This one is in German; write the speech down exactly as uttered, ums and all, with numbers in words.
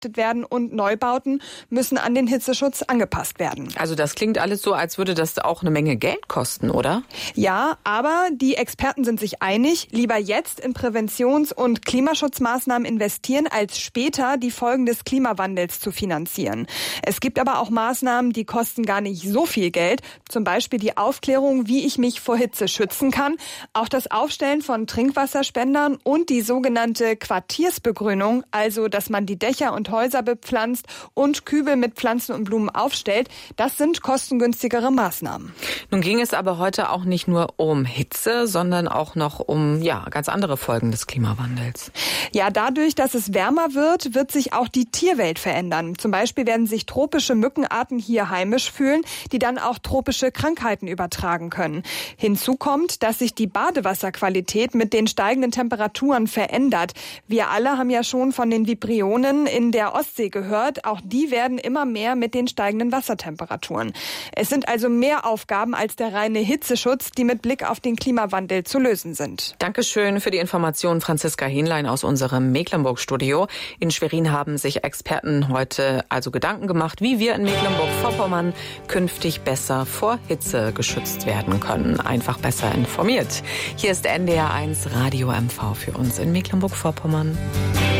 werden und Neubauten müssen an den Hitzeschutz angepasst werden. Also das klingt alles so, als würde das auch eine Menge Geld kosten, oder? Ja, aber die Experten sind sich einig, lieber jetzt in Präventions- und Klimaschutzmaßnahmen investieren, als später die Folgen des Klimawandels zu finanzieren. Es gibt aber auch Maßnahmen, die kosten gar nicht so viel Geld. Zum Beispiel die Aufklärung, wie ich mich vor Hitze schützen kann. Auch das Aufstellen von Trinkwasserspendern und die sogenannte Quartiersbegrünung, also dass man die Dächer und Häuser bepflanzt und Kübel mit Pflanzen und Blumen aufstellt, das sind kostengünstigere Maßnahmen. Nun ging es aber heute auch nicht nur um Hitze, sondern auch noch um ja ganz andere Folgen des Klimawandels. Ja, dadurch, dass es wärmer wird, wird sich auch die Tierwelt verändern. Zum Beispiel werden sich tropische Mückenarten hier heimisch fühlen, die dann auch tropische Krankheiten übertragen können. Hinzu kommt, dass sich die Badewasserqualität mit den steigenden Temperaturen verändert. Wir alle haben ja schon von den Vibrionen in der Ostsee gehört. Auch die werden immer mehr mit den steigenden Wassertemperaturen. Es sind also mehr Aufgaben als der reine Hitzeschutz, die mit Blick auf den Klimawandel zu lösen sind. Dankeschön für die Information, Franziska Hähnlein aus unserem Mecklenburg-Studio. In Schwerin haben sich Experten heute also Gedanken gemacht, wie wir in Mecklenburg-Vorpommern künftig besser vor Hitze geschützt werden können. Einfach besser informiert. Hier ist N D R eins Radio M V für uns in Mecklenburg-Vorpommern.